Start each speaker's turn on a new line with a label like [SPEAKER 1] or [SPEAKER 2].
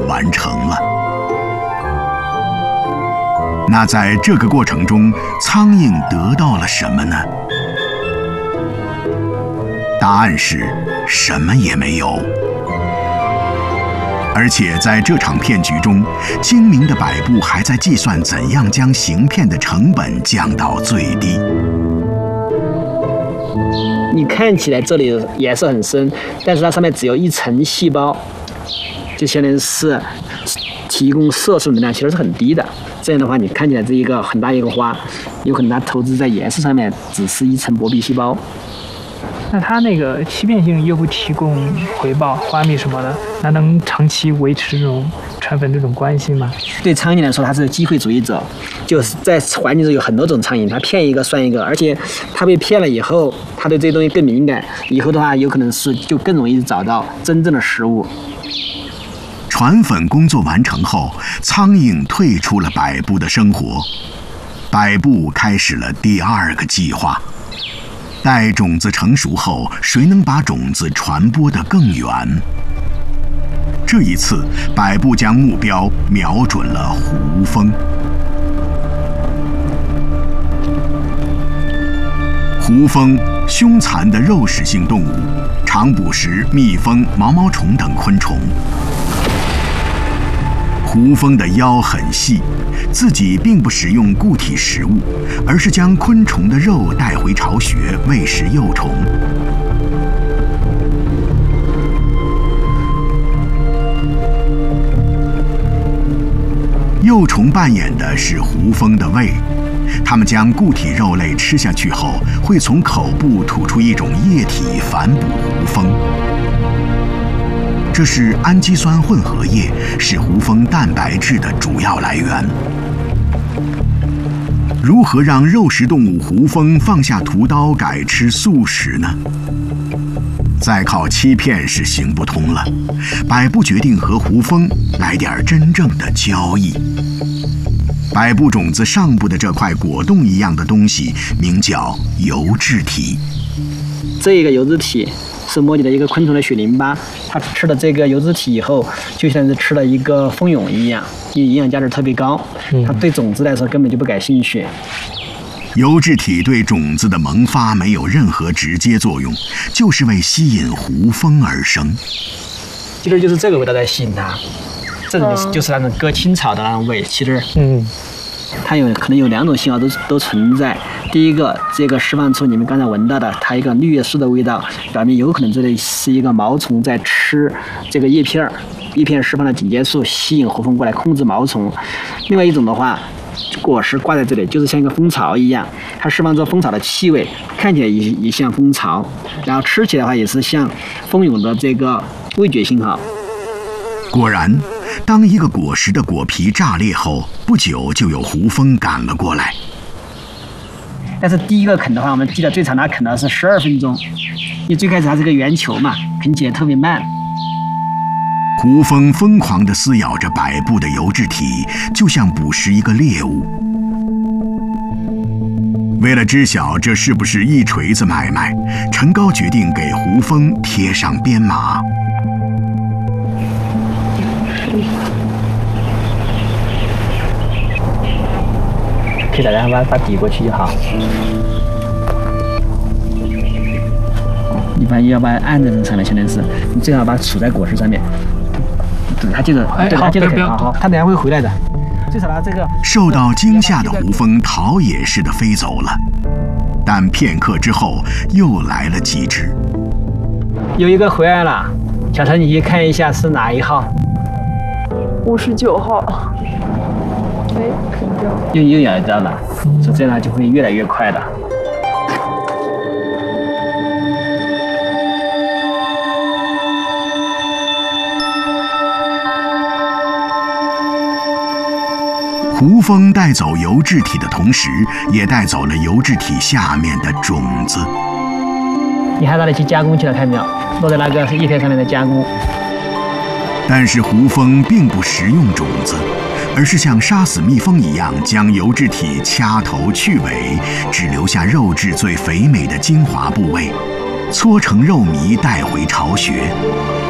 [SPEAKER 1] 完成了。那在这个过程中，苍蝇得到了什么呢？答案是什么也没有。而且在这场骗局中，精明的百步还在计算怎样将行骗的成本降到最低。
[SPEAKER 2] 你看起来这里颜色很深，但是它上面只有1层细胞，就相当于是提供色素能量其实是很低的。这样的话，你看起来这一个很大一个花，有可能它投资在颜色上面只是1层薄壁细胞。
[SPEAKER 3] 那它那个欺骗性又不提供回报、花蜜什么的，那能长期维持这种传粉这种关系吗？
[SPEAKER 2] 对苍蝇来说，它是机会主义者，就是在环境中有很多种苍蝇，它骗一个算一个，而且它被骗了以后，它对这些东西更敏感，以后的话有可能是就更容易找到真正的食物。
[SPEAKER 1] 传粉工作完成后，苍蝇退出了百步的生活，百步开始了第2个计划。待种子成熟后，谁能把种子传播得更远？这一次，百步将目标瞄准了胡蜂。胡蜂凶残的肉食性动物，常捕食蜜蜂、毛毛虫等昆虫。胡蜂的腰很细，自己并不食用固体食物，而是将昆虫的肉带回巢穴喂食幼虫。幼虫扮演的是胡蜂的胃，它们将固体肉类吃下去后，会从口部吐出一种液体反哺胡蜂。这是氨基酸混合液，是胡蜂蛋白质的主要来源。如何让肉食动物胡蜂放下屠刀改吃素食呢？再靠欺骗是行不通了，百步决定和胡蜂来点真正的交易。百步种子上部的这块果冻一样的东西名叫油质体。
[SPEAKER 2] 这个油脂体是模拟的一个昆虫的血淋巴，它吃了这个油脂体以后，就像是吃了一个蜂蛹一样，因为营养价值特别高。它对种子来说根本就不感兴趣。
[SPEAKER 1] 油质体对种子的萌发没有任何直接作用，就是为吸引胡蜂而生。
[SPEAKER 2] 其实就是这个味道在吸引它，这种就是那种割青草的那种味。其实，它可能有2种信号都存在。第一个，这个释放出你们刚才闻到的它一个绿叶素的味道，表明有可能这里是一个毛虫在吃这个叶片，叶片释放的警戒素吸引胡蜂过来控制毛虫。另外一种的话，果实挂在这里就是像一个蜂巢一样，它释放出蜂巢的气味，看起来也像蜂巢，然后吃起来的话也是像蜂蛹的这个味觉信号。
[SPEAKER 1] 果然，当一个果实的果皮炸裂后，不久就有胡蜂赶了过来。
[SPEAKER 2] 但是第一个啃的话，我们记得最长它啃的是12分钟，因为最开始它是个圆球嘛，啃起来特别慢。
[SPEAKER 1] 胡蜂疯狂地撕咬着百步的油质体，就像捕食一个猎物。为了知晓这是不是一锤子买卖，陈高决定给胡蜂贴上编码。
[SPEAKER 2] 可以的，然后把它抵过去就好。一般要把它按在这上面，相当于是你最好把它杵在果实上面。对，它接着，对，它接着啃，好，它等下会回来的。最少它这个
[SPEAKER 1] 受到惊吓的胡蜂逃也似的飞走了，但片刻之后又来了几只。
[SPEAKER 2] 有一个回来了，小陈，你去看一下是哪一号
[SPEAKER 4] ？59号。哎，啃掉。
[SPEAKER 2] 又咬到了，所以这样就会越来越快的。
[SPEAKER 1] 胡蜂带走油质体的同时，也带走了油质体下面的种子。
[SPEAKER 2] 你还拿来去加工去了，看到没有？落在那个叶片上面的加工。
[SPEAKER 1] 但是胡蜂并不食用种子，而是像杀死蜜蜂一样，将油质体掐头去尾，只留下肉质最肥美的精华部位，搓成肉糜带回巢穴。